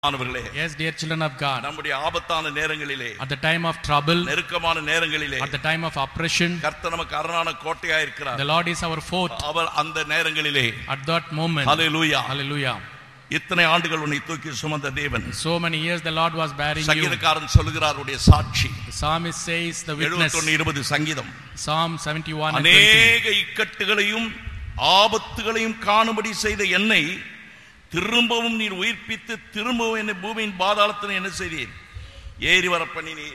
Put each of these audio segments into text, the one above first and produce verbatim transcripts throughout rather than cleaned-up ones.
Yes, dear children of God, நம்முடைய ஆபத்தான நேரங்களிலே, at the time of trouble, நெருக்கமான நேரங்களிலே, at the time of oppression, கர்த்தர் நமக்கு அரணான கோட்டையாய் இருக்கிறார். the Lord is our fort. அவர் அந்த நேரங்களிலே, At that moment, hallelujah, hallelujah, இத்தனை ஆண்டுகள் உன்னை தூக்கி சுமந்த தேவன். so many years the Lord was bearing you. சங்கீதக்காரன் சொல்கிறார் உடைய சாட்சி. The psalmist says, the witness, எழுபத்தொன்று இருபது சங்கீதம், Psalm seventy-one and twenty. அநேக இக்கட்டுகளையும் ஆபத்துகளையும் காணும்படி செய்த என்னை திரும்பவும் நீர் உயிர்ப்பித்து திரும்பவும் என்னை பூமியின் பாதாளத்தில் என்ன செய்தீர்? ஏறி வர பண்ணினீர்.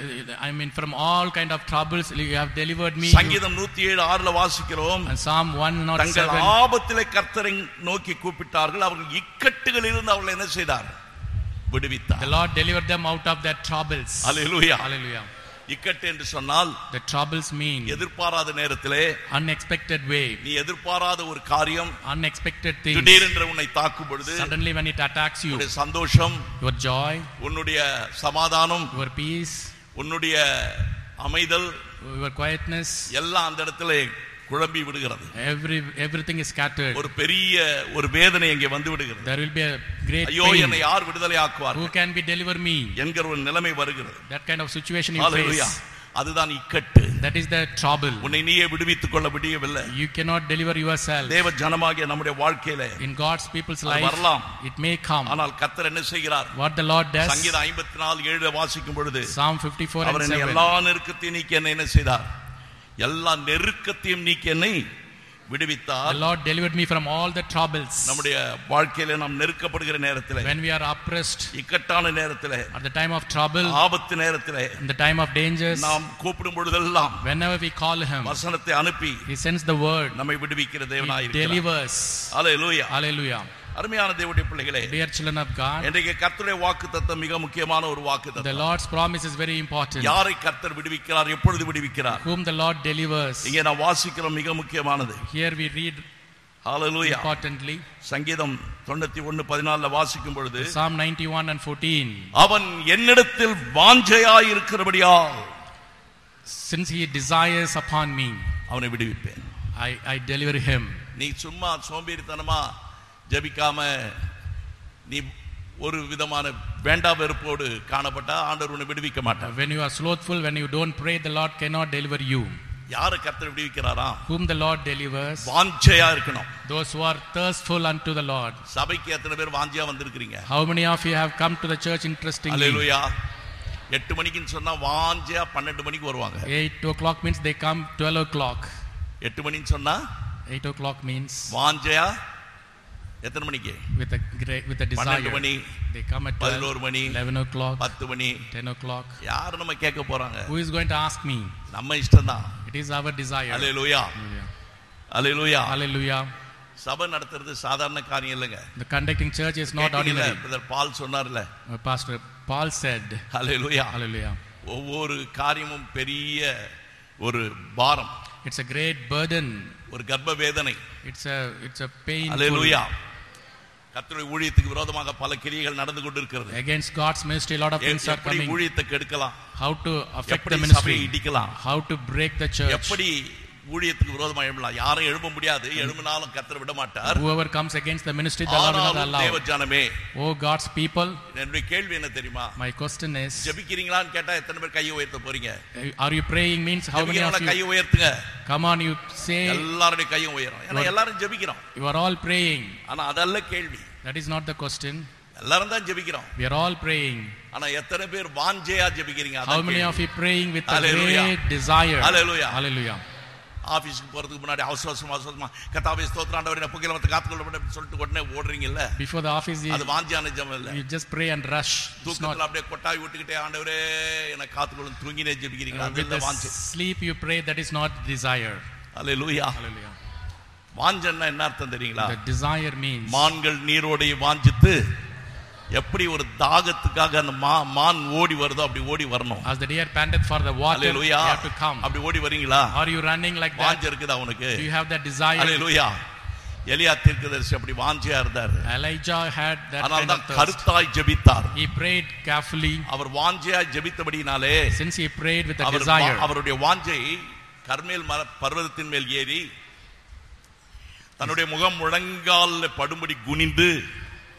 I mean, from all kind of troubles you have delivered me. சங்கீதம் நூற்றி ஏழு ஆறுல வாசிக்கிறோம். And Psalm one oh seven. தங்கள் ஆபத்திலே கர்த்தரை நோக்கி கூப்பிட்டார்கள், அவர்கள் இக்கட்டுகளில் இருந்து அவர்களை என்ன செய்தார்? விடுவித்தார். The Lord delivered them out of their troubles. Hallelujah. Hallelujah. இக்கட்டு என்று சொன்னால், the troubles mean எதிர்பாராத நேரத்திலே, unexpected way, நீ எதிர்பாராத ஒரு காரியம், unexpected things, திடீரென்று உன்னை தாக்கும் பொழுது, suddenly when it attacks you, உன்னுடைய சந்தோஷம், your joy, உன்னுடைய சமாதானம், your peace, உன்னுடைய அமைதல், your quietness, எல்லாம் அந்த இடத்திலே குழம்பி விடுகிறது. every everything is scattered. ஒரு பெரிய ஒரு வேதனை இங்கே வந்து விடுகிறது. There will be a great ஐயோ pain. என்னை யார் விடுதலை ஆக்குவார்? Who can be deliver me? என்கிற ஒரு நிலைமை வருகிறது. That kind of situation you Hallelujah. face. அதுதான் இக்கட்டு. That is the trouble. உன்னை நீயே விடுவித்துக் கொள்ள முடியவில்லை. You cannot deliver yourself. தேவ ஜனமாகிய நம்முடைய வாழ்க்கையிலே, in God's people's அது life, வரலாம். it may come. ஆனால் கர்த்தர் என்ன செய்கிறார்? What the Lord does, சங்கீதம் ஐம்பத்தி நான்கு ஏழு வாசிக்கும் பொழுது, Psalm fifty-four and அவர் என்னை seven, எல்லா நெருக்கத்தையும் நீக்கி என்னை என்ன செய்தார்? எல்லா நெருக்கத்தையும் நீக்கி என்னை விடுவித்தார். the Lord delivered me from all the troubles. நம்முடைய வாழ்க்கையிலே நாம் நெருக்கப்படுகிற நேரத்திலே, when we are oppressed, இக்கட்டான நேரத்திலே, at the time of trouble, ஆபத்து நேரத்திலே, in the time of dangers, நாம் கூப்பிடும் பொழுதெல்லாம் whenever we call him, வசனத்தை அனுப்பி he sends the word, நம்மை விடுவிக்கிற தேவனாய் he இருக்கிறார். delivers. ஹalleluya. Hallelujah. அருமையான தேவனுடைய பிள்ளைகளே, Dear children of God, இன்றைக்கு கர்த்தருடைய வாக்குத்தத்தம் மிக முக்கியமான ஒரு the வாக்குத்தத்தம். Lord's promise is very important. யாரை கர்த்தர் விடுவிக்கிறார், எப்பொழுது விடுவிக்கிறார்? Whom the Lord delivers. இங்கே நான் வாசிக்கிறோம் மிக முக்கியமானது. Here we read hallelujah. importantly, சங்கீதம் தொண்ணூற்றி ஒன்று பதினான்கு வாசிக்கும் பொழுது, Psalm ninety-one and fourteen, அவன் என்னிடத்தில் வாஞ்சையாய் இருக்கிறபடியால் since he desires upon me, அவனை விடுவிப்பேன். I I deliver him. நீ சும்மா சோம்பேறித்தனமா ஜெபிக்காம நீ ஒரு விதமான வேண்டா வெறுப்போடு காணப்பட்டா ஆண்டவர் உன்னை விடுவிக்க மாட்டார். When you are slothful, when you don't pray, the Lord cannot deliver you. யாரை கர்த்தர் விடுவிக்கிறாரா? Whom the Lord delivers, வாஞ்சையா இருக்கணும். those who are thirstful unto the Lord. சபைக்கு எத்தனை பேர் வாஞ்சையா வந்திருக்கீங்க? How many of you have come to the church interestingly? ஹalleluya. எட்டு மணிக்குன்னு சொன்னா வாஞ்சையா பன்னிரண்டு மணிக்கு வருவாங்க. eight o'clock means they come twelve o'clock. எட்டு மணின்னு சொன்னா eight o'clock means வாஞ்சையா எத்தனை மணிக்கு? with a great with a desire. பன்னிரண்டு மணி, They come at பதினொரு மணி, eleven o'clock, பத்து மணி. ten o'clock. யார் நம்ம கேட்க போறாங்க? Who is going to ask me? நம்ம இஷ்டம்தான். It is our desire. Hallelujah. Hallelujah. Hallelujah. Hallelujah. சபை நடத்துறது சாதாரண காரியம் இல்லைங்க. The conducting church is not ordinary. Brother பால் சொன்னார்ல, Pastor Paul said, ஹalleluya. hallelujah, ஒவ்வொரு காரியமும் பெரிய ஒரு பாரம், it's a great burden, ஒரு கர்ப்ப வேதனை. it's a it's a pain. ஹalleluya. கர்த்தருடைய ஊழியத்துக்கு விரோதமாக பல கிரியைகள் நடந்து கொண்டிருக்கிறது. Against God's ministry, a lot of things are எப்படி coming. ஊழியத்தை கெடுக்கலாம், How to affect எப்படி the சபையை ministry, இடிக்கலாம், how to break the church. எப்படி ஊழியத்துக்கு விரோதமா எழும்பலாம். யாரும் எழும்ப முடியாது, எழும்பினாலும் கர்த்தர் விட மாட்டார். Whoever comes against the ministry, the Lord will not ஆனாலும் தேவ allow. ஜனமே, Oh God's people, என்னுடைய கேள்வி என்ன தெரியுமா? my question is, ஜெபிக்கிறீங்களான்னு கேட்டா எத்தனை பேர் கையை உயர்த்த போறீங்க? are you praying means how many of ஜெபிக்கிறவங்க you? கையை உயர்த்துங்க. Come on, you say, எல்லாருடைய கையும் உயரும். ஏன்னா எல்லாரும் ஜெபிக்கிறோம். you are all praying. ஆனா அதல்ல கேள்வி. That is not the question. எல்லாரும் தான் ஜெபிக்கிறோம். We are all praying. ஆனா எத்தனை பேர் வாஞ்சையா ஜெபிக்கிறீங்க? How many of you praying with a Hallelujah. great desire? Hallelujah. Hallelujah. ஆபீஸ்க்கு போறதுக்கு முன்னாடி அவசர அவசரமா அவசரமா கர்த்தாவே ஸ்தோத்திரம் ஆண்டவரே நான் புகையில வந்து காத்துக்கொள்ள சொல்லிட்டு உடனே ஓடுறீங்கல்ல, Before the office, அது you, வாஞ்சியான ஜெபம் இல்ல. you just pray and rush. It's தூக்கத்துல not. அப்படியே கொட்டாய் விட்டுக்கிட்டே ஆண்டவரே எனக்கு காத்துக்கொள்ள தூங்கினே ஜெபிக்கிறீங்க. Uh, அது with இல்ல the வாஞ்சை. sleep you pray, that is not desire. Hallelujah. Hallelujah. வாஞ்சன்னா என்ன அர்த்தம் தெரியுங்களா? The desire means, மான்கள் நீரோடை வாஞ்சித்து எப்படி ஒரு தாகத்துக்காக அந்த மான் ஓடி வருதோ அப்படி ஓடி வரணும். as the deer panteth for the water, you hallelujah. have to come. அப்படி ஓடி வரீங்களா? Are you running like that? வாஞ்சை இருக்குதா உனக்கு? Do you have that desire? ஹalleluya. எலியா தீர்க்கதரிசி அப்படி வாஞ்சையா இருந்தார். Elijah had that அதனால kind தான் of thirst. கருத்தாய் ஜெபித்தார். He prayed carefully. Our வாஞ்சையாய் ஜெபித்தபடியினாலே, Since he prayed with a our desire, அவருடைய வாஞ்சை கர்மேல் மர பர்வதத்தின் மேல் ஏறி தன்னுடைய முகம் முழங்கால் படும்படி குனிந்து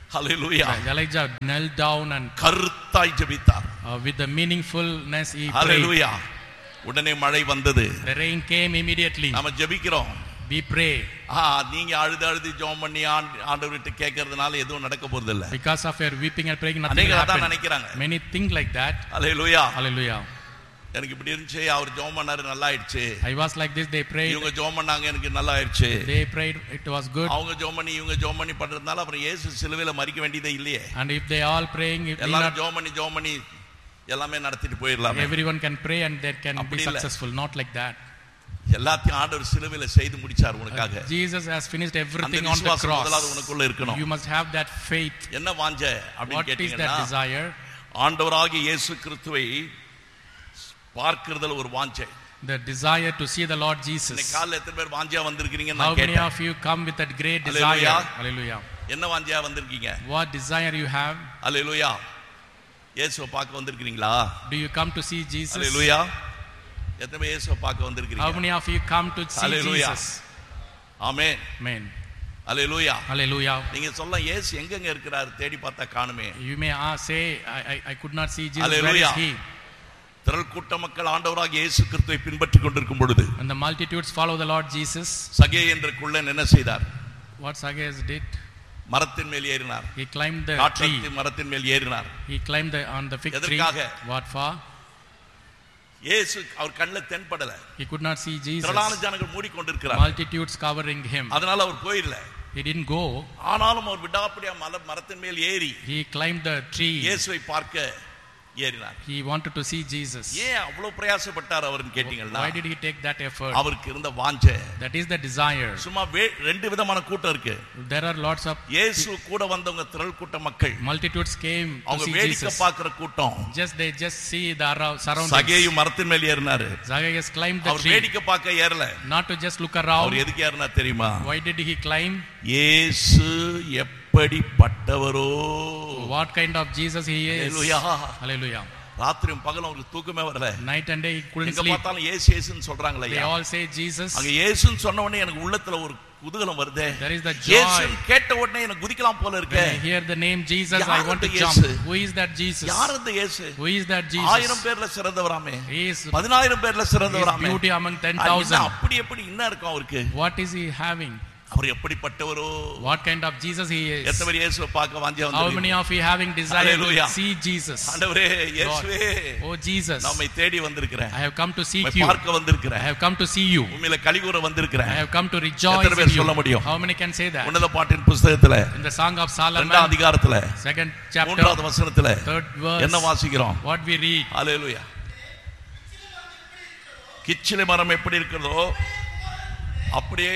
ஹalleluya. Elijah knelt down and கருத்தாய் ஜெபித்தார். uh, with the meaningfulness he prayed. ஹalleluya. உடனே மழை வந்தது. The rain came immediately. நாம ஜெபிக்கிறோம். We pray. ஆ நீங்க அழுது அழுது ஜெபம் பண்ணி ஆண்டவர்கிட்ட கேக்குறதுனால எதுவும் நடக்க போறது இல்ல. Because of your weeping and praying nothing will அநேகர் happen. அதான் நினைக்கிறாங்க. Many think like that. Hallelujah. Hallelujah. எனக்கு இப்படி இருந்துச்சு, அவர் ஜெபம் பண்ணாரு நல்லா ஆயிடுச்சு. I was like this, they prayed. இவங்க ஜெபம் பண்ணாங்க, எனக்கு நல்லா ஆயிடுச்சு. They prayed, it was good. அவங்க ஜெபம் பண்ணி இவங்க ஜெபம் பண்ணி பண்றதுனால அப்புறம் இயேசு சிலுவையில மரிக்க வேண்டியதே இல்லையே. And if they all praying, if எல்லாரும் ஜெபம் பண்ணி ஜெபம் பண்ணி எல்லாமே நடத்திட்டு போயிடலாம். everyone can pray and they can be successful. Not like that. எல்லாத்தையும் ஆண்டவர் சிலுவையில செய்து முடிச்சார் உனக்காக. Jesus has finished everything on the cross. முதலாவது உனக்குள்ள இருக்கணும். You must have that faith. என்ன வாஞ்சை அப்படி கேட்டீங்கன்னா, what is that desire? ஆண்டவராகிய இயேசு கிறிஸ்துவை பார்க்கிறதுல ஒரு வாஞ்சை. The desire to see the Lord Jesus. இன்னைக்கு காலையில எத்தனை பேர் வாஞ்சையா வந்திருக்கீங்கன்னு நான் கேட்டேன். How many of கேட்டேன். you come with that great desire? Hallelujah. என்ன வாஞ்சையா வந்திருக்கீங்க? What desire you have? ஹalleluya. இயேசுவை பார்க்க வந்திருக்கீங்களா? Do you come to see Jesus? ஹalleluya. எத்தனை பேர் இயேசுவை பார்க்க வந்திருக்கீங்க? How many of you come to see Hallelujah. Jesus? Amen. Amen. Hallelujah. Hallelujah. நீங்க சொல்லலாம், இயேசு எங்கங்க இருக்கிறார் தேடி பார்த்தா காணுமே. You may ask, say I, I I could not see Jesus. Hallelujah. Where is he? திரள் கூட்ட மக்கள் ஆண்டவராகிய இயேசு கிறிஸ்துவை பின்பற்றிக் கொண்டிருக்கும் பொழுது, and the multitudes follow the Lord Jesus, சகே என்ற குள்ளன் என்ன செய்தார்? What Zacchaeus did? மரத்தின் மேல் ஏறினார். He climbed the tree. tree. மரத்தின் மேல் ஏறினார். He climbed the, on the fig tree. எதற்காக? What for? இயேசு அவர் கண்ணில் தென்படல. He could not see Jesus. திரளான ஜனங்கள் மூடிக்கொண்டிருக்கிறார். Multitudes covering him. அதனால அவர் போயிரல. He didn't go. ஆனாலும் அவர் விடாப்பிடியா மரத்தின் மேல் ஏறி He climbed the tree. இயேசுவை பார்க்க ஏறினார். He wanted to see Jesus. ஏன் அவ்வளவு பிரயாசப்பட்டார் அவர்னு கேட்டீங்கன்னா, why did he take that effort? அவருக்கு இருந்த வாஞ்சை. That is the desire. சும்மா ரெண்டு விதமான கூட்டம் இருக்கு. There are lots of இயேசு கூட வந்தவங்க திரள் கூட்ட மக்கள். Multitudes came to அவங்க see வேடிக்கை Jesus. பார்க்கிற கூட்டம். Just they just see the surroundings. சகேயு மரத்தின் மேல் ஏறினார். Zacchaeus climbed the our tree. வேடிக்கை பார்க்க ஏறல. Not to just look around. அவர் எதுக்கு ஏறினார் தெரியுமா? Why did he climb? இயேசு எப்படிப்பட்டவரோ. What kind of Jesus he is. Hallelujah. Hallelujah. ராத்திரியும் பகலும் அவருக்கு தூக்கமே வரல. Night and day he couldn't எங்க sleep. பார்த்தாலும் இயேசு இயேசுன்னு சொல்றாங்களே. They all say Jesus. அங்க இயேசுன்னு சொன்ன உடனே எனக்கு உள்ளத்துல ஒரு குதூகலம் வருதே. There is the joy. இயேசுன்னு கேட்ட உடனே எனக்கு குதிக்கலாம் போல இருக்கு. When I hear the name Jesus, I want to jump. Who is that Jesus? யார் அந்த இயேசு? Who is that Jesus? ஆயிரம் பேர்ல சிறந்தவராமே. He is பதினாயிரம் பேர்ல சிறந்தவராமே. beauty among ten thousand. அப்படி எப்படி என்ன இருக்கும் அவருக்கு? What is he having? Our எப்படிப்பட்டவரோ. What kind of Jesus he is? எத்தனை பேர் இயேசுவை பார்க்க வாஞ்சை வந்தீங்க? How many of you having desire to see Jesus? ஆண்டவரே இயேசுவே, oh Jesus, நம்மை தேடி வந்திருக்கிறேன். I have come to seek உம்மை you. பார்க்க வந்திருக்கிறேன். I have come to see you. உம்மில கலிகூர வந்திருக்கிறேன். I have come to rejoice எத்தனை பேர் in சொல்ல you. முடியும்? How many can say that? உன்னத பாட்டின் புத்தகத்துல In the Song of Solomon, இரண்டாம் அதிகாரத்துல second chapter, மூன்றாவது வசனத்துல third verse, என்ன வாசிக்கிறோம்? what we read. ஹalleluya. கிச்சிலி மரம் எப்படி இருக்கிறதோ அப்படியே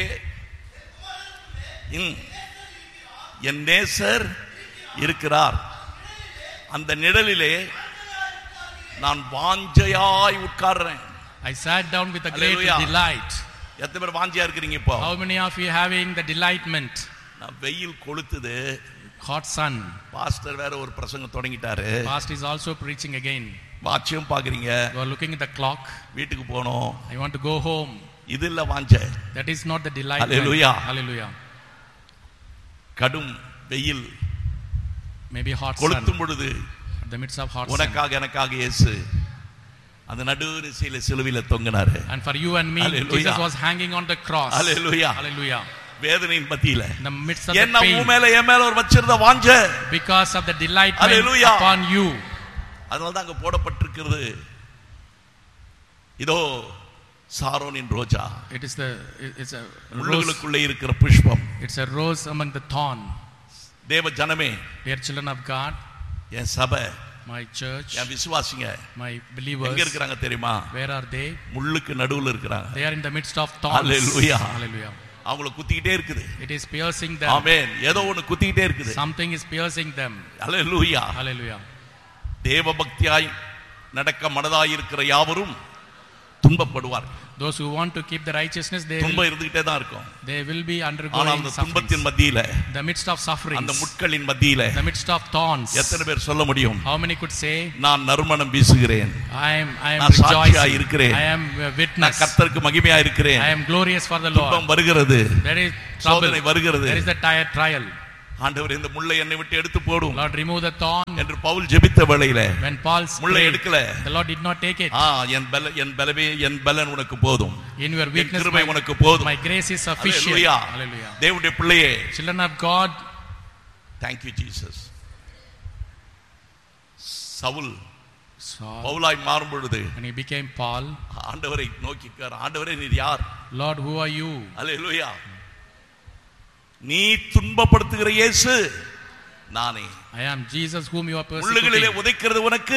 என் நேசர் இருக்கிறார். அந்த நிழலிலே நான் வாஞ்சையாய் உட்கார்றேன். I sat down with a great delight. எத்தனை பேர் வாஞ்சையா இருக்கீங்க இப்போ? How many of you having the delightment? நான் வெயில் கொளுத்துது. Hot sun. பாஸ்டர் வேற ஒரு பிரசங்கம் தொடங்கிட்டாரு. Pastor is also preaching again. வாட்சியும் பாக்குறீங்க. You are looking at the clock. வீட்டுக்கு போகணும். I want to go home. இது இல்ல வாஞ்சை. That is not the delight. Hallelujah. Hallelujah. கடும் வெயில், maybe hot sun, கொளுத்தும் பொழுது in the midst of hot sun, உனக்காக எனக்காக இயேசு அந்த நடுநிசையில சிலுவையில தொங்கினாரு. and for you and me, Hallelujah. Jesus was hanging on the cross. Hallelujah. Hallelujah. வேதனையின் மத்தியில, in the midst of the என்ன pain, உன் மேல என் மேல ஒரு வச்சிருந்த வாஞ்சை, because of the delight Hallelujah. upon you. அதனால தான் அங்க போடப்பட்டிருக்கிறது, இதோ சாரோனின் ரோஜா. It is the it's a முள்ளுகளுக்குள்ளே இருக்கிற புஷ்பம். It's a rose among the thorn. தேவ ஜனமே, dear children of God, என் சபை, my church, என் விசுவாசிங்க my believers, எங்க இருக்காங்க தெரியுமா? where are they? முள்ளுக்கு நடுவுல இருக்காங்க. They are in the midst of thorns. Hallelujah. Hallelujah. அவங்கள குத்திக்கிட்டே இருக்குது. It is piercing them. ஆமென். ஏதோ ஒன்னு குத்திக்கிட்டே இருக்குது. Something is piercing them. Hallelujah. Hallelujah. தேவ பக்தியாய் நடக்க மனதாய் இருக்கிற யாவரும் துன்பப்படுவார். Those who want to keep the righteousness, they துன்பம் will, இருந்துட்டே தான் இருக்கும். they will be undergoing ஆனா அந்த sufferings. துன்பத்தின் மத்தியில, The midst of sufferings, அந்த முட்களின் மத்தியில, the midst of thorns, எத்தனை பேர் சொல்ல முடியும்? how many could say, நான் நறுமணம் வீசுகிறேன், I am I am நான் சாட்சியா rejoicing, இருக்கிறேன், I am a நான் witness, கர்த்தருக்கு மகிமையா இருக்கிறேன். I am glorious for the துன்பம் Lord. வருகிறது, There is trouble, சோதனை வருகிறது. there is the tire trial. ஆண்டவரே இந்த முள்ளை என்னை விட்டு எடுத்து போடும் Lord, remove the thorn. என்று பவுல் ஜெபித்த வேளையில When Paul முள்ளை prayed, எடுக்கல. the Lord did not take it. ஆ என் பல என் பலவே என் பலன் உனக்கு போதும். In your weakness கிருபை my, உனக்கு போதும். my grace is sufficient. Hallelujah. Hallelujah. தேவனுடைய பிள்ளையே, Children of God, thank you Jesus. Saul Saul, பவுலாய் மாறும் பொழுது when he became Paul, ஆண்டவரை நோக்கிக்கார். ஆண்டவரே நீர் யார்? Lord, who are you? அல்லேலூயா. நீ துன்பப்படுத்துகிற இயேசு நானே. I am Jesus whom you are முள்ளுகளிலே persecuting. உதைக்கிறது உனக்கு.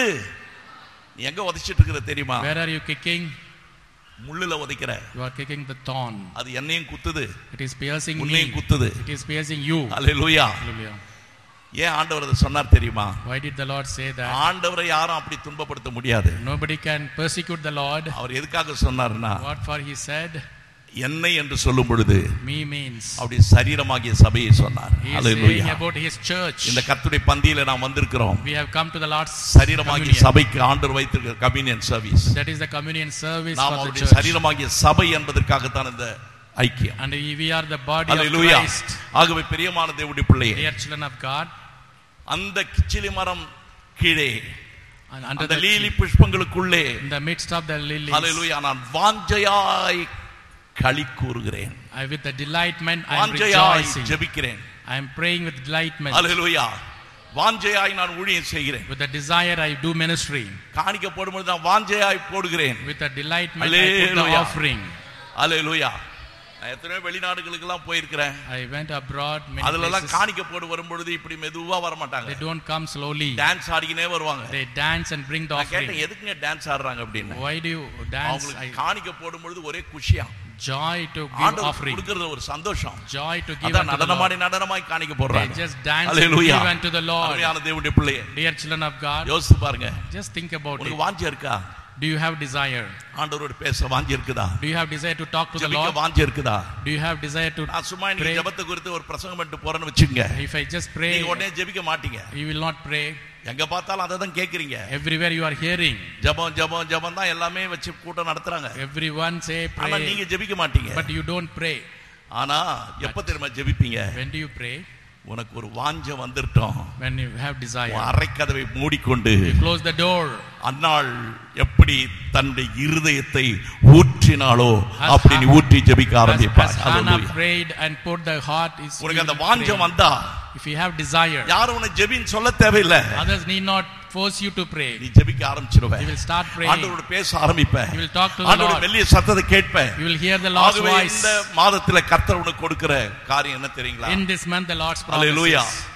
நீ எங்க உதைச்சிட்டு இருக்கிற தெரியுமா? Where are you kicking? முள்ளுல உதைக்கிற. You are kicking the thorn. அது என்னையும் குத்துது. It is piercing me. உன்னையும் குத்துது. It is piercing you. Hallelujah. Hallelujah. ஏன் ஆண்டவர் அதை சொன்னார் தெரியுமா? Why did the Lord say that? ஆண்டவரை யாரும் அப்படி துன்பப்படுத்த முடியாது. Nobody can persecute the Lord. அவர் எதுக்காக சொன்னார்னா, What for he said? என்னை என்று சொல்லும் பொழுது Me means. அப்படி சரீரமாகிய சபையை சொன்னார். He is hallelujah. saying about his church. இந்த கர்த்தருடைய பந்தியில நாம் வந்திருக்கிறோம். We have come to the Lord's சரீரமாகிய communion. சபைக்கு ஆண்டவர் வைத்திருக்கிற communion service. That is the communion service நாம் for the அவருடைய church. சரீரமாகிய சபை என்பதற்காக தான் இந்த ஐக்கியம். And we are the body of hallelujah. Christ. ஆகவே பிரியமான தேவனுடைய பிள்ளையே, Dear children of God, அந்த கிச்சிலி மரம் கீழே and under அந்த the lily புஷ்பங்களுக்குள்ளே in the midst of the lilies, அல்லேலூயா நான் வாஞ்சையாய் களி கூறுகிறேன். I with the delightment I am வாஞ்சையாய் rejoicing. ஜெபிக்கிறேன். I am praying with delightment. அல்லேலூயா. வாஞ்சையாய் நான் ஊழியம் செய்கிறேன். With the desire I do ministry. காணிக்கை போடும்போது நான் வாஞ்சையாய் போடுகிறேன். With the delightment I put the Hallelujah. offering. அல்லேலூயா. நான் எத்தனையோ வெளிநாடுகளுக்கு எல்லாம் போயிருக்கிறேன். I went abroad many அதுல எல்லாம் places. காணிக்கை போடு வரும்பொழுது இப்படி மெதுவா வர மாட்டாங்க. They don't come slowly. Dance ஆடிக்கினே வருவாங்க. They dance and bring the நான் கேட்டேன் offering. எதுக்குங்க டான்ஸ் ஆடுறாங்க அப்படின்னு. Why do you dance? அவங்களுக்கு I, காணிக்கை போடும்பொழுது ஒரே குஷியா. joy to give ஆண்டவருக்கு offering. கொடுக்கிறது ஒரு சந்தோஷம். Joy to give அதான் unto the நடனமாடி Lord. நடனமாய் காணிக்கை They போடுறாங்க. just dance and Hallelujah. give unto the Lord. அருமையான தேவனுடைய பிள்ளையே, Dear children of God, யோசித்து பாருங்க. just think about it. உங்களுக்கு வாஞ்சை இருக்கா? Do you have desire? ஆண்டவரோட பேச வாஞ்சை இருக்குதா? Do you have desire to talk to the ஜெபிக்க Lord? வாஞ்சை இருக்குதா? Do you have desire to நான் சும்மா நீங்க pray? ஜெபத்தை குறித்து ஒரு பிரசங்கம் பண்ணிட்டு போறேன்னு வெச்சுங்க. If I just pray, நீங்க உடனே ஜெபிக்க மாட்டீங்க. you will not pray. எங்க பார்த்தாலும் அதை தான் கேக்குறீங்க. Everywhere you are hearing. ஜெபம் ஜெபம் ஜெபம் தான் எல்லாமே வச்சு கூட்டம் நடத்துறாங்க. Everyone say ஆனா pray, நீங்க ஜெபிக்க மாட்டீங்க. but you don't pray. ஆனா எப்ப தெரியுமா ஜெபிப்பீங்க? When do you pray? உனக்கு ஒரு வாஞ்சை வந்துட்டோம். When you have desire. அறைக்கதவை மூடிக்கொண்டு You close the door. அன்னாள் எப்படி தன்னுடைய இருதயத்தை ஊற்றினாளோ அப்படி நீ ஊற்றி ஜெபிக்க As, ஆரம்பிப்பாய். as Hannah Hallelujah. prayed and poured the heart is. உனக்கு அந்த you will வாஞ்சை pray. வந்தா If you have desire, யாரும் உன்னை ஜெபின்னு சொல்ல தேவையில்லை. others need not force you to pray. நீ ஜெபிக்க ஆரம்பிச்சிடுவ. You will start praying. ஆண்டவரோட பேச ஆரம்பிப்ப. You will talk to the ஆண்டவரோட Lord. மெல்லிய சத்தத்தை கேட்ப. You will hear the Lord's ஆகவே voice. இந்த மாதத்துல கர்த்தர் உனக்கு கொடுக்கிற காரியம் என்ன தெரியுங்களா? In this month, the Lord's Hallelujah. promises.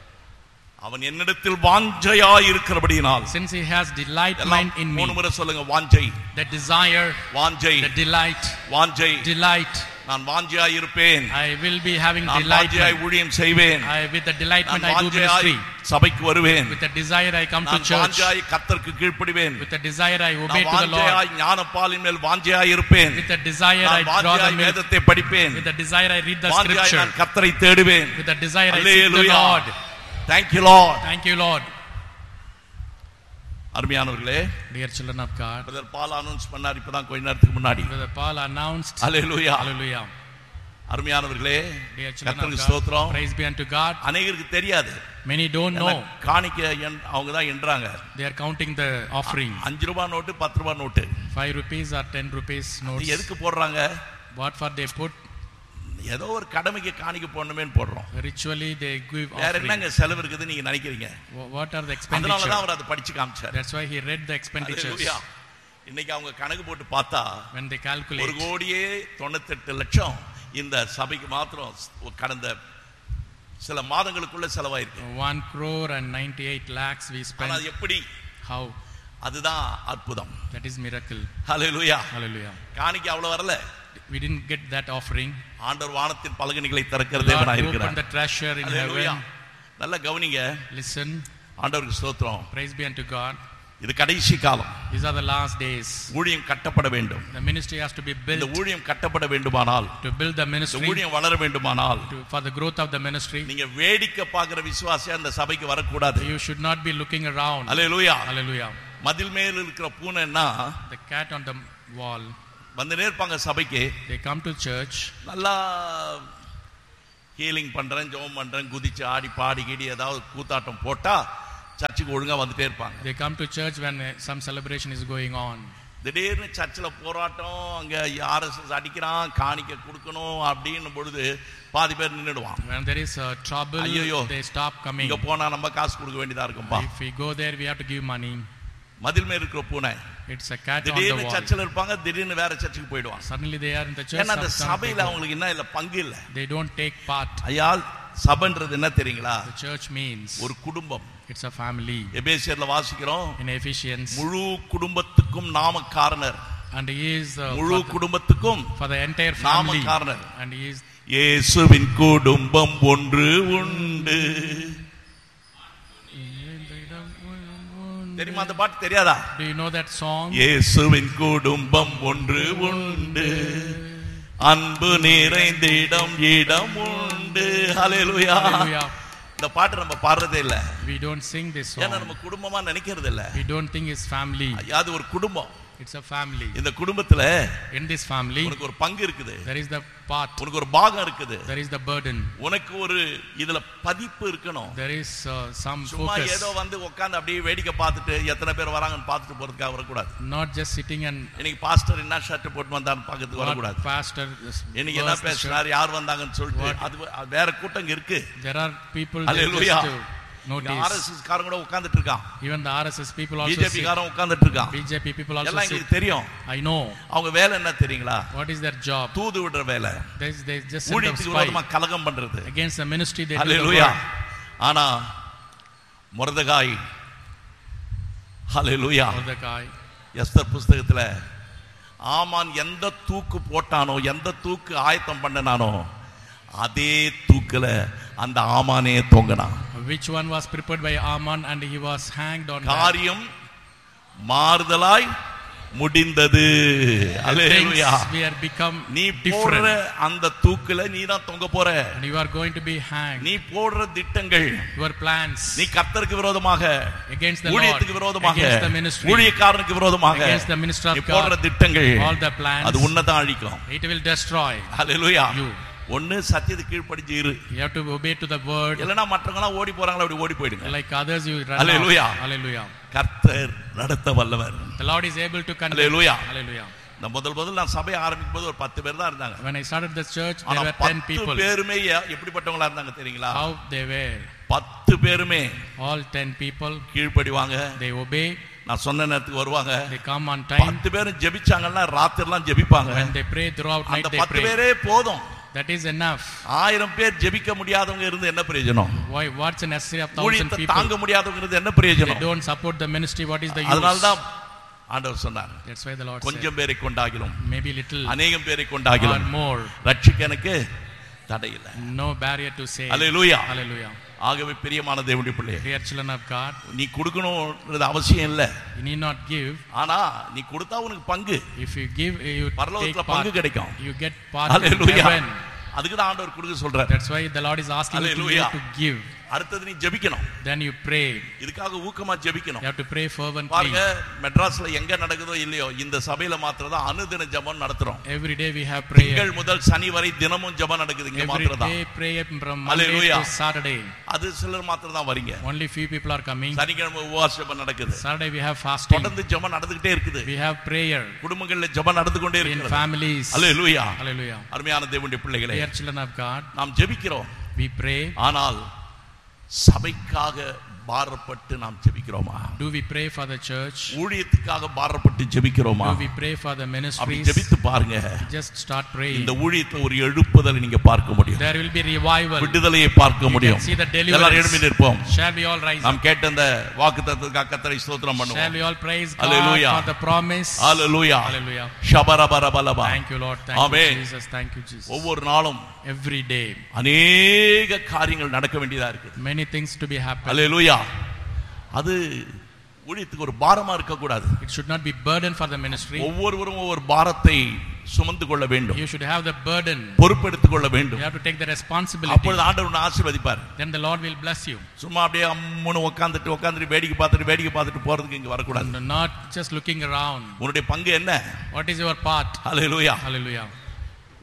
அவன் என்னிடத்தில் வாஞ்சையாய் இருக்கிறபடியினால். Since He has delightment in me. மூணு முறை சொல்லுங்க. வாஞ்சை. The desire. வாஞ்சை. The delight. வாஞ்சை. Delight. நான் வாஞ்சையாய் இருப்பேன். I will be having நான் வாஞ்சையாய் delightment. ஊழியம் செய்வேன். I with the delightment நான் I do வாஞ்சையாய் ministry. சபைக்கு வருவேன். With the desire I come to நான் church. வாஞ்சையாய் கர்த்தருக்கு கீழ்ப்படிவேன். With the desire I obey நான் to the Lord. வாஞ்சையாய் ஞானப்பாலின் மேல் வாஞ்சையாய் இருப்பேன். With the desire I நான் draw the வாஞ்சையாய் milk. வேதத்தை படிப்பேன். With the desire I read the வாஞ்சையாய் scripture. நான் கர்த்தரை தேடுவேன். With the desire I seek the Hallelujah. Lord. Thank you Lord. Thank you, Lord. அருமையானவர்களே, Dear children of God, brother ball announce பண்ணார் இப்பதான் கொஞ்ச நேரத்துக்கு முன்னாடி. Brother Paul announced. Hallelujah. Hallelujah. அருமையானவர்களே, Dear children of கர்த்தருக்கு God, ஸ்தோத்திரம். praise be unto God. அநேகருக்கு தெரியாது. Many don't know. காணிக்கை அவங்க தான் என்றாங்க. They are counting the offering. அஞ்சு ரூபாய் நோட்டு பத்து ரூபாய் note. Five rupees or ten rupees notes. எதுக்கு போடுறாங்க? What for they put? ஏதோ ஒரு கடமைக்கு காணிக்கை போடணுமேன்னு போடுறோம். Ritually they give வேற offering. என்னங்க செலவு இருக்குது நீங்க நினைக்கிறீங்க? What are the அதனால expenditure? தான் அவர் அதை படிச்சு காமிச்சார். That's why he read the expenditures. Hallelujah. இன்னைக்கு அவங்க கணக்கு போட்டு பார்த்தா When they ஒரு calculate, கோடியே தொண்ணூத்தெட்டு லட்சம் இந்த சபைக்கு மாத்திரம் கடந்த சில மாதங்களுக்குள்ள செலவாயிருக்கு. one crore and ninety-eight lakhs we ஆனா spent. அது எப்படி? How? அதுதான் அற்புதம். That is miracle. Hallelujah. Hallelujah. காணிக்கை அவ்வளவு வரல. We didn't get that offering. ஆண்டவர் வானத்தின் பலகணிகளை திறக்கிற Lord தேவனாய் opened இருக்கிறார். the treasure in hallelujah. heaven. நல்ல கவனிங்க. Listen. ஆண்டவருக்கு ஸ்தோத்திரம். Praise be unto God. இது கடைசி காலம். These are the last days. ஊழியம் கட்டப்பட வேண்டும். The ministry has to be இந்த built. ஊழியம் கட்டப்பட வேண்டுமானால், To build the இந்த ministry, ஊழியம் வளர வேண்டுமானால், to, for the growth of the ministry, நீங்க வேடிக்கை பார்க்கிற விசுவாசியா அந்த சபைக்கு வரக்கூடாது. you should not be looking around. Hallelujah. Hallelujah. மதில் மேல இருக்கிற பூனைன்னா The cat on the wall. வந்து நேர்ப்பாங்க சபைக்கு. They come to church. நல்லா ஹீலிங் பண்றேன், ஜெபம் பண்றேன், குதிச்சு ஆடி பாடி கீடி ஏதாவது கூத்தாட்டம் போட்டா சர்ச்சுக்கு ஒழுங்கா வந்துட்டே இருப்பாங்க. They come to church when uh, some celebration is going on. திடீர்னு சர்ச்சில் போராட்டம், அங்க ஆர்எஸ்எஸ் அடிக்கிறான், காணிக்க கொடுக்கணும் அப்படின்னு பொழுது பாதி பேர் நின்றுடுவான். When there is uh, trouble, ஐயோ they stop coming. இங்க போனா நம்ம காசு கொடுக்க வேண்டியதா இருக்கும்பா. If we go there, we have to give money. மதில் மேல் இருக்கிற பூனை It's a cat on the திடீர்னு wall. சர்ச்சில் இருப்பாங்க, திடீர்னு வேற சர்ச்சுக்கு போயிடுவாங்க. Suddenly they are in the church. ஏன்னா அந்த some- some சபையில they go. அவங்களுக்கு என்ன இல்ல, பங்கு இல்ல. They don't take part. ஐயா சபைன்றது என்ன தெரியுங்களா? The church means ஒரு குடும்பம். it's a family. எபேசியர்ல வாசிக்கிறோம், In Ephesians, முழு குடும்பத்துக்கும் நாம காரணர். and he is uh, முழு for, the, குடும்பத்துக்கும் for the entire நாம family, காரணர். and he is இயேசுவின் குடும்பம் ஒன்று உண்டு. தெரியுமா அந்த பாட்டு? தெரியாதா? Do you know that song? இயேசுவின் குடும்பம் ஒன்று உண்டு, அன்பு நிறைந்திடம் இடம் உண்டு. ஹல்லேலூயா. Hallelujah. இந்த பாட்டு நம்ம பாடுறதே இல்ல. We don't sing this ஏன்னா song. நம்ம குடும்பமா நினைக்கிறது இல்ல. We don't think it's family. அது ஒரு குடும்பம். It's a family. இந்த குடும்பத்துல In this family, உனக்கு ஒரு பங்கு இருக்குது, there is the part, உனக்கு ஒரு பாகம் இருக்குது, there is the burden, உனக்கு ஒரு இதுல பதிப்பு இருக்கணும். there is uh, some சும்மா focus. ஏதோ வந்து உட்கார்ந்து அப்படியே வேடிக்கை பார்த்துட்டு எத்தனை பேர் வராங்கன்னு பார்த்துட்டு போறதுக்காக வரக்கூடாது. Not just sitting and இன்னைக்கு பாஸ்டர் என்ன ஷர்ட் போட்டு வந்தான்னு பார்க்கறதுக்கு what வரக்கூடாது. pastor is- இன்னைக்கு என்ன was the பேசினார், யார் வந்தாங்கன்னு சொல்லிட்டு அது அது வேற கூட்டம் இருக்கு. shirt. There are people that Hallelujah. just to notice. RSS காரங்க கூட உட்கார்ந்துட்டு இருக்கான், Even the R S S people also BJP sit. காரன் உட்கார்ந்துட்டு இருக்கான், B J P people also எல்லாம் sit. எங்களுக்கு தெரியும். I know. அவங்க வேலை என்ன தெரியுங்களா? What is their job? தூது விடுற வேலை, They they just send a ஊழியத்துக்கு விரோதமா spy கலகம் பண்றது. against the ministry. They do the hallelujah. work. ஆனா மொர்தெகாய், ஹல்லேலூயா, Mordecai, எஸ்தர் புஸ்தகத்துல ஆமான் எந்த தூக்கு போட்டானோ, எந்த தூக்கு ஆயத்தம் பண்ணனானோ, அதே தூக்குல அந்த ஆமானே தொங்கினான். which one was prepared by Aman and he was hanged on that. காரியம் மாறுதலாய் முடிந்தது. ஹல்லேலூயா. Things we are become நீ போடுற different. அந்த தூக்குல நீ தான் தொங்க போற. And you are going to be hanged. நீ போடுற திட்டங்கள், Your plans நீ கர்த்தருக்கு விரோதமாக, against the Lord, ஊழியத்துக்கு விரோதமாக, against the ministry, ஊழியக்காரனுக்கு விரோதமாக against the minister நீ of போடுற God, திட்டங்கள், all the plans, அது உன்னதான் அழிக்கும். it will destroy hallelujah. you. ஒன்னு சத்தியத்துக்கு கீழ்ப்படிஞ்சு இரு, You have to obey to the word. இல்லனா மற்றவங்க எல்லாம் ஓடி போறாங்களா அப்படி ஓடி போயிடுங்க. Like others you run Hallelujah. out. Hallelujah. கர்த்தர் நடத்த வல்லவர். The Lord is able to conduct. Hallelujah. Hallelujah. நான் முதல் முதல்ல நான் சபையை ஆரம்பிக்கும் போது ஒரு பத்து பேர் தான் இருந்தாங்க. When I started the church, there ஆனா were ten பத்து people. பேருமே எப்படிப்பட்டவங்களா இருந்தாங்க தெரியுங்களா? How they were. பத்து பேருமே All ten people, கீழ்ப்படிவாங்க, they obey. நான் சொன்ன நேரத்துக்கு வருவாங்க. They come on time. பத்து பேரும் ஜெபிச்சாங்கன்னா ராத்திரி எல்லாம் ஜெபிப்பாங்க. When they pray throughout night, அந்த they பத்து pray. பேரே போதும். That is enough. ஆயிரம் பேர் ஜெபிக்க முடியாதவங்க இருந்து என்ன பிரயோஜனம்? Why? What's the necessity of thousand ஊழியத்தை people? தாங்க முடியாதவங்க இருந்து என்ன They பிரயோஜனம்? don't support the ministry. What is the use? அதனால தான் ஆண்டவர் சொன்னார், That's why the Lord said, கொஞ்சம் பேரை கொண்டாகிலும் maybe little அநேகம் பேரை or கொண்டாகிலும் more. ரட்சிக்க எனக்கு தடை இல்லை. No barrier to say. Hallelujah. Hallelujah. ஆகவே பிரியமான தேவனுடைய பிள்ளையே, Dear children of God, நீ கொடுக்கணும்ன்றது அவசியம் இல்லை. you need not give. ஆனா நீ கொடுத்தா உனக்கு பங்கு, If you give, you take பரலோகத்துல part. பங்கு கிடைக்கும். You get part in hallelujah. heaven. அதுக்கு தான் ஆண்டவர் கொடுக்க சொல்றார். That's why the Lord is asking you to, Hallelujah. to give. அடுத்தது நீ ஜெபிக்கணும். Then you pray. இதுக்காக ஊக்கமா ஜெபிக்கணும். You have to pray fervently. பாருங்க, மெட்ராஸ்ல எங்க நடக்குதோ இல்லையோ இந்த சபையில மாத்திரம் தான் அனுதின ஜெபம் நடத்துறோம். Every day we have prayer. திங்கள் முதல் சனி வரை தினமும் ஜெபம் நடக்குது இங்க Every மாத்திரம் தான். day prayer from Monday Hallelujah. to Saturday. அது சிலர் மாத்திரம் தான் வரீங்க. Only few people are coming. சனிக்கிழமை உபவாச ஜெபம் நடக்குது. Saturday we have fasting. தொடர்ந்து ஜெபம் நடந்துகிட்டே இருக்குது. We have prayer குடும்பங்கள்ல ஜெபம் நடந்து கொண்டே in இருக்குது. families. ஹல்லேலூயா. Hallelujah. அருமையான தேவனுடைய பிள்ளைகளே, Dear children of God, நாம் ஜெபிக்கிறோம். we pray. ஆனால் சபைக்காக பாரப்பட்டு நாம் ஜெபிக்கிறோமா? Do we pray for the church? ஊழியத்துக்காக பாரப்பட்டு ஜெபிக்கிறோமா? Do we pray for the அப்படி ministries? ஜெபித்து பாருங்க. Just start praying. இந்த ஊழியத்துல ஒரு எழுப்புதலை நீங்க பார்க்க முடியும். There will be revival. விடுதலையை பார்க்க முடியும். see the deliverance. எல்லாரும் எழும்பி நிற்போம். Shall we all rise? நாம் கேட்ட அந்த வாக்குத்தத்தத்துக்காக கர்த்தரை ஸ்தோத்திரம் பண்ணுவோம். Shall we all praise God Hallelujah. for the promise? Hallelujah. Hallelujah. ஷபரபரபலபா. Thank you Lord. Thank Amen. you Jesus. Thank you Jesus. ஒவ்வொரு நாளும் Every day அநேக காரியங்கள் நடக்க வேண்டியதா இருக்கு. many things to be happen. ஹல்லேலூயா. அது ஊழியத்துக்கு ஒரு பாரமா இருக்க கூடாது. It should not be burden for the ministry. ஒவ்வொருவரும் ஒவ்வொரு பாரத்தை சுமந்து கொள்ள வேண்டும். You should have the burden. பொறுப்பெடுத்துக் கொள்ள வேண்டும். You have to take the responsibility. அப்பொழுது ஆண்டவர் உன்னை ஆசீர்வதிப்பார். Then the Lord will bless you. சும்மா அப்படியே அம்முன்னு உட்கார்ந்துட்டு உட்கார்ந்துட்டு வேடிக்கை பார்த்துட்டு வேடிக்கை பார்த்துட்டு போறதுக்கு இங்க வரக்கூடாது. And not just looking around. உன்னுடைய பங்கு என்ன? What is your part? Hallelujah. Hallelujah.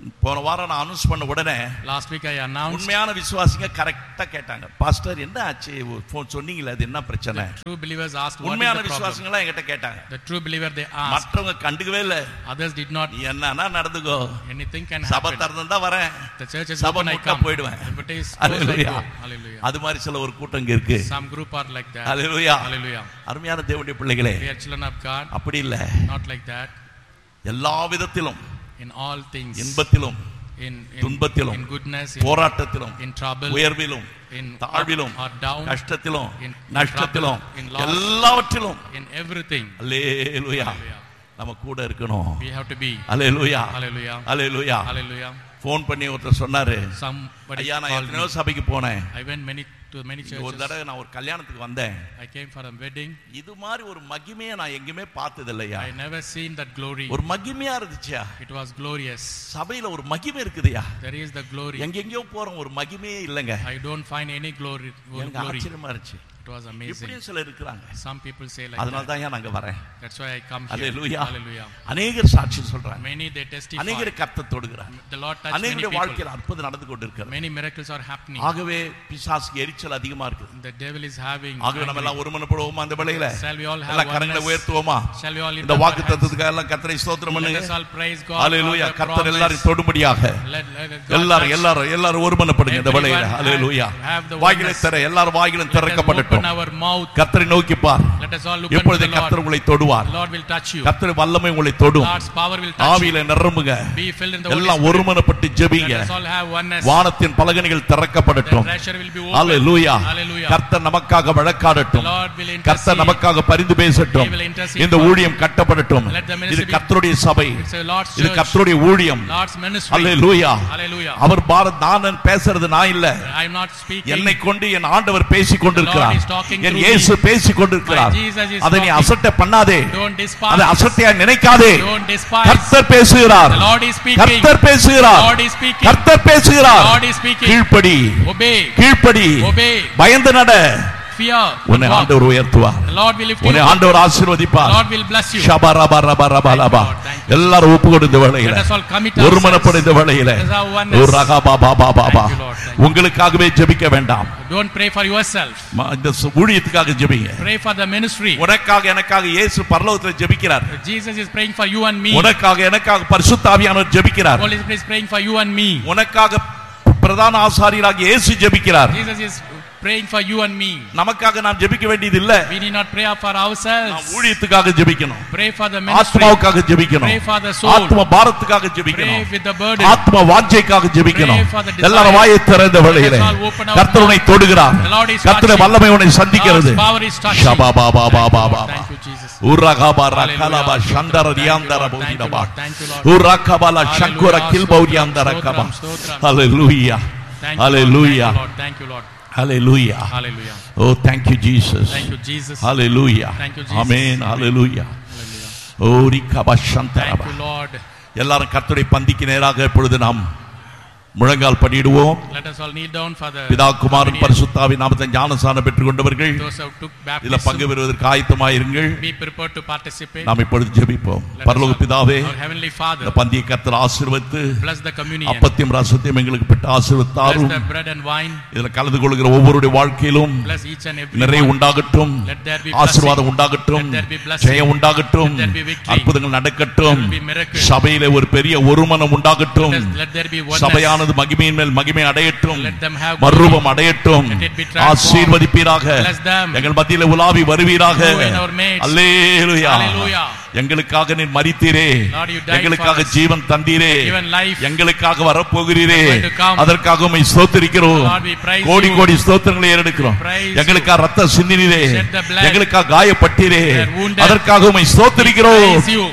போன வாரம் நான் அனௌன்ஸ் பண்ண உடனே last week I announced, உண்மையான விசுவாசிங்க கரெக்ட்டா கேட்டாங்க, பாஸ்டர் என்ன ஆச்சு போன் சொன்னீங்களே அது என்ன பிரச்சனை? true believers asked what உண்மையான is the problem. விசுவாசிங்களா என்கிட்ட கேட்டாங்க. The true believer they asked, மற்றவங்க கண்டுக்கவே இல்ல. others did not. என்னன்னா நடந்துக்கோ, anything can சபை happen. திறந்தா வரேன், The church is சபை open, I முட்டா come. போய்டுவேன். If it is closed, I Hallelujah. go. Hallelujah. அது மாதிரி சில ஒரு கூட்டம் இங்க இருக்கு. Some group are like that. Hallelujah. Hallelujah. அருமையான தேவனுடைய பிள்ளைகளே, We are children of God. அப்படி இல்ல. Not like that. எல்லா விதத்திலும், in all things, இன்பத்திலும், in in, துன்பத்திலும், in goodness, in, போராட்டத்திலும், in trouble, உயர்விலும், in தாழ்விலும், or down, கஷ்டத்திலும், in நஷ்டத்திலும், trouble, in loss, எல்லாவற்றிலும், in everything. Hallelujah, Hallelujah. நம்ம கூட இருக்கணும். We have to be. Hallelujah, Hallelujah. Hallelujah. Hallelujah. Phone பண்ணி ஒருத்தர் சொன்னாரு, Somebody ஐயா நான் called எத்தனையோ me. சபைக்கு போனேன், I went many to many ஒரு churches. தடவை நான் ஒரு கல்யாணத்துக்கு வந்தேன், I came for a wedding. இது மாதிரி ஒரு மகிமையை நான் எங்கேயுமே பார்த்தது இல்லையா. I never seen that glory. ஒரு மகிமையா இருந்துச்சா, It was glorious. சபையில ஒரு மகிமை இருக்குதுயா. There is the glory. எங்கெங்கயோ போறோம், ஒரு மகிமையே இல்லைங்க. I don't find any glory. எனக்கு glory. ஆச்சரியமா இருந்துச்சு. It was amazing. இப்படியும் சிலர் இருக்கிறாங்க. Some people say like அதனால that. தான் ஏன் நாங்க வரேன். That's why I come here. Hallelujah. Hallelujah. அநேகர் சாட்சி சொல்றாங்க, Many they testify. அநேகர் கர்த்தர் தொடுகிறார், The Lord touched many அநேகருடைய people. வாழ்க்கையில் அற்புதம் நடந்து கொண்டிருக்கிறது. Many miracles are happening. ஆகவே பிசாசுக்கு எரிச்சல் அதிகமா இருக்குது. The devil is having. ஆகவே நம்ம எல்லாம் ஒருமனப்படுவோமா அந்த வேளையில? Shall we all have எல்லா கரங்களை oneness? உயர்த்துவோமா? Shall we all lift இந்த up our வாக்குத்தத்தத்துக்காக எல்லாம் கர்த்தரை ஸ்தோத்திரம் hands? Let பண்ணுங்க. us all praise God. Hallelujah. for the கர்த்தர் promise. எல்லாரையும் தொடும்படியாக Let, let God எல்லாரும் touch. எல்லாரும் எல்லாரும் ஒருமனப்படுங்க இந்த வேளையில. Everyone hallelujah. have the வாய்களை oneness. திற, எல்லாரும் வாய்களும் Let us திறக்கப்படட்டும். open our mouth. கர்த்தரை நோக்கி பார். Let us all look unto எப்பொழுது the கர்த்தர் Lord. உங்களை தொடுவார், The Lord will touch you. கர்த்தர் வல்லமை உங்களை தொடும். God's power will touch you. ஆவியில நிரம்புங்க, Be filled in the Holy எல்லாம் Spirit. ஒருமனப்பட்டு ஜெபிங்க. Let us all have oneness. வானத்தின் பலகணிகள் The திறக்கப்படட்டும். treasure will be open. Hallelujah. Hallelujah. கர்த்தர் நமக்காக The வழக்காடட்டும். Lord will கர்த்தர் intercede. நமக்காக பரிந்து பேசட்டும். He will intercede இந்த for- ஊழியம் கட்டப்படட்டும். Let the ministry இது be- கர்த்தருடைய சபை, It's a Lord's இது church. கர்த்தருடைய ஊழியம். Lord's ministry. ஹalleluya. Hallelujah. அவர் பாரத் நான் பேசுறது நான் இல்ல, I am not speaking. என்னை கொண்டு என் ஆண்டவர் பேசிக் கொண்டிருக்கிறார். The Lord is talking N through இயேசு me. பேசிக் கொண்டிருக்கிறார். My Jesus is அதை நீ talking. அசட்டை பண்ணாதே, Don't despise. அதை அசட்டையா நினைக்காதே. Don't despise. கர்த்தர் பேசுகிறார், The Lord is speaking. கர்த்தர் பேசுகிறார், The Lord is speaking. கர்த்தர் பேசுகிறார். The Lord is speaking. கீழ்ப்படி, Obey. கீழ்ப்படி, Obey. பயந்து நட. Fear. உன்னை Walk. ஆண்டவர் உயர்த்துவார், The Lord will lift you உன்னை up. ஆண்டவர் The ஆசீர்வதிப்பார். Lord will bless you. ஷபரபரபரபரபா. Thank you, Lord. Thank you. எல்லாரும் ஒப்பு கொடுத்த வேளையில, Let us all commit ஒருமனப்படும் இந்த ourselves. வேளையில, Let us have oneness. ஒரு ரகபாபாபாபா. Thank you, Lord. Thank you. உங்களுக்காகவே ஜெபிக்க வேண்டாம், Don't pray for yourself. ம- இந்த சு- ஊழியத்துக்காக ஜெபிங்க. Pray for the ministry. உனக்காக எனக்காக இயேசு பரலோகத்தில் ஜெபிக்கிறார். Jesus is praying for you and me. உனக்காக எனக்காக பரிசுத்த ஆவியானவர் ஜெபிக்கிறார். Holy Spirit is praying for you and me. உனக்காக பிரதான ஆசாரியராகிய இயேசு ஜெபிக்கிறார். Jesus is praying for you and me. நமக்காக நாம் ஜெபிக்க வேண்டியது இல்ல, We need not pray for நாம் ourselves. ஊழியத்துக்காக ஜெபிக்கணும், Pray for the ministry. ஆத்மாவுக்காக ஜெபிக்கணும், Pray for the soul. ஆத்ம பாரத்துக்காக Pray ஜெபிக்கணும், with the burden. ஆத்ம வாஞ்சைக்காக ஜெபிக்கணும். Pray for the desire. எல்லாரும் வாயை திறந்த வேளையிலே Let us all open our கர்த்தர் உன்னை தொடுகிறார். The Lord is கர்த்தருடைய touching. வல்லமை உன்னை சந்திக்கிறது. God's power is touching. ஷபாபாபாபாபாபா. Thank you, Jesus. உரகபா Hallelujah. ரகலபா Chandra Thank you, ரியாந்தர Lord. Thank you, போதிடபா. Lord. Thank you, Lord. உரகபல Hallelujah. Sankara கில்பௌரியாந்தர Stotram, Kaba. stotram. Hallelujah. Thank you, Hallelujah. Lord. Thank you, Lord. Hallelujah. Hallelujah. Oh, thank you, Jesus. Thank you, Jesus. Hallelujah. Thank you, Jesus. Amen. Hallelujah. Hallelujah. Oh, rikaba Thank shantaraba. you, Lord. எல்லாரும் கர்த்தருடைய பந்திக்கு நேராக இப்பொழுது நாம் முழங்கால் படியிடுவோம். Let us all kneel down for the பிதா குமாரன் communion. பரிசுத்தாவின் நாமத்தில் ஞானஸ்நானம் பெற்றுக் கொண்டவர்கள் Those who took இதுல பங்கு baptism, பெறுவதற்கு ஆயத்தமாயிருங்கள். be prepared to participate. நாம் இப்பொழுது ஜெபிப்போம். Let us பரலோக all- பிதாவே, Our heavenly Father, இந்த பந்தியை கர்த்தர் ஆசீர்வதித்து bless the communion. அப்பத்தையும் ரசத்தையும் எங்களுக்கு பெற்று Bless ஆசீர்வதித்தாரும். the bread and wine. இதுல கலந்து கொள்கிற ஒவ்வொருடைய வாழ்க்கையிலும் Bless each and every நிறைய one. உண்டாகட்டும், Let there be ஆசீர்வாதம் blessing. உண்டாகட்டும், Let there be blessing. ஜெயம் உண்டாகட்டும், Let there be victory. அற்புதங்கள் நடக்கட்டும், There will be miracles. சபையிலே ஒரு பெரிய ஒருமனம் உண்டாகட்டும், Let us- let there be oneness. சபையானது மகிமையின் மேல் மகிமை அடையட்டும், Let them have மறுரூபம் அடையட்டும், Let it be transformed. ஆசீர்வதிப்பீராக, Bless them. எங்கள் மத்தியிலே உலாவி வருவீராக. You in our midst. Hallelujah. Hallelujah. எங்களுக்காக நீர் மரித்தீரே, Lord, you died எங்களுக்காக for us. ஜீவன் தந்தீரே, Given life. எங்களுக்காக வரப்போகிறீரே, You're going to come. அதற்காக உம்மை ஸ்தோத்திரிக்கிறோம். Lord, we praise கோடி you. கோடி ஸ்தோத்திரங்களை ஏறெடுக்கிறோம். Praise எங்களுக்காக ரத்த சிந்தினீரே, Shed the blood. எங்களுக்காக காயப்பட்டீரே, We are wounded. அதற்காக உம்மை ஸ்தோத்திரிக்கிறோம். Praise you.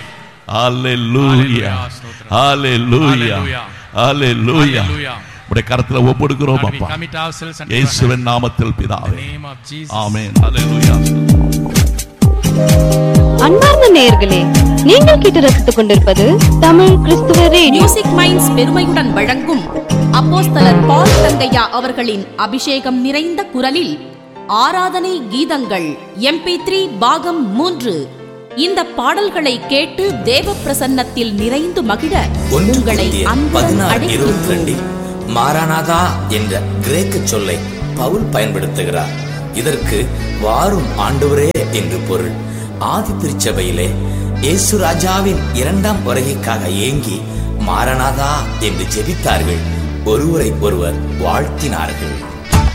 Hallelujah, Hallelujah. Hallelujah, Hallelujah. Hallelujah. Hallelujah. உடைய கரத்துல ஒப்புடுக்கிறோம் Lord, we அப்பா, commit ourselves unto your இயேசுவின் hand. நாமத்தில் In the பிதாவே, name of Jesus. ஆமென். ஹalleluya. அன்பார்ந்த நேயர்களே, நீங்கள் கேட்டு ரசித்துக் கொண்டிருப்பது தமிழ் கிறிஸ்துவ ரேடியோ. மியூசிக் மைண்ட்ஸ் பெருமையுடன் வழங்கும் அப்போஸ்தலர் பால் தங்கையா அவர்களின் அபிஷேகம் நிறைந்த குரலில் ஆராதனை கீதங்கள் எம்பி த்ரீ பாகம் மூன்று. இந்த பாடல்களை கேட்டு தேவ பிரசன்னத்தில் நிறைந்து மகிழ உங்களை பதினாறு இருபத்தி ரெண்டில் மாரானாதா என்ற கிரேக்க சொல்லை பவுல் பயன்படுத்துகிறார். இதற்கு வாரும் ஆண்டவரே என்று பொருள். ஆதி திருச்சபையிலே இயேசு ராஜாவின் இரண்டாம் வருகைக்காக ஏங்கி மாரானாதா என்று ஜெபித்தார்கள். ஒருவரை ஒருவர் வாழ்த்தினார்கள்.